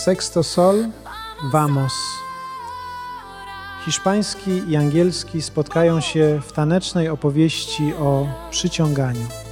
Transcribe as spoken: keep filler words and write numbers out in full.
Sexto Sol, Vamos. Hiszpański i angielski spotkają się w tanecznej opowieści o przyciąganiu.